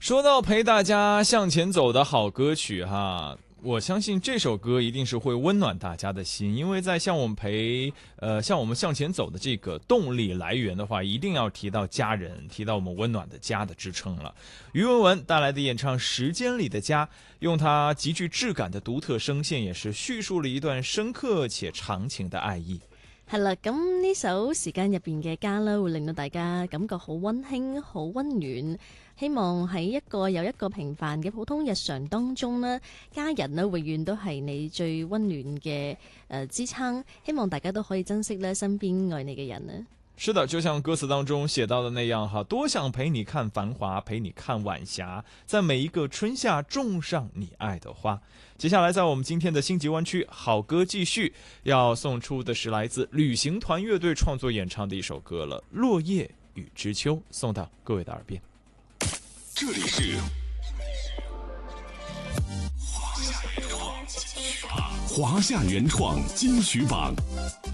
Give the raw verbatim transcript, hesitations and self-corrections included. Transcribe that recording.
说到陪大家向前走的好歌曲哈，我相信这首歌一定是会温暖大家的心，因为在向我们陪呃向我们向前走的这个动力来源的话，一定要提到家人，提到我们温暖的家的支撑了。于文文带来的演唱《时间里的家》，用她极具质感的獨特聲線，也是敘述了一段深刻且長情的愛意。 係啦，咁呢首時間入邊嘅家啦，會令到大家感覺好溫馨、好溫暖。希望喺一個又一個平凡嘅普通日常當中呢，家人呢永遠都係你最溫暖嘅誒、呃、支撐。希望大家都可以珍惜呢身邊愛你嘅人呢。 是的，就像歌詞當中寫到的那樣哈，多想陪你看繁華，陪你看晚霞，在每一個春夏種上你愛的花。接下來在我們今天的星級灣區好歌繼續要送出的是來自旅行團樂隊創作演唱的一首歌了，《落葉與知秋》，送到各位的耳邊。 這裡是華夏原創金曲榜，華夏原創金曲榜。